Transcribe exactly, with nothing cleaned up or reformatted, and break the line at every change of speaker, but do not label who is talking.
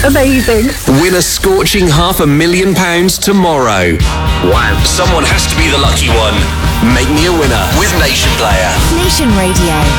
Amazing.
Win a scorching half a million pounds tomorrow. Wow. Someone has to be the lucky one. Make me a winner with Nation Player.
Nation Radio.